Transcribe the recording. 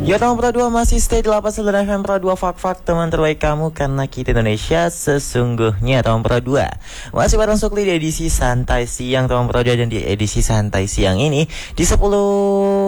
Ya teman Pro 2 masih stay di 89 FM Pro 2 Fak teman terbaik kamu karena kita Indonesia sesungguhnya teman Pro 2. Masih bareng Sukli di edisi santai siang teman Pro 2 dan di edisi santai siang ini di 10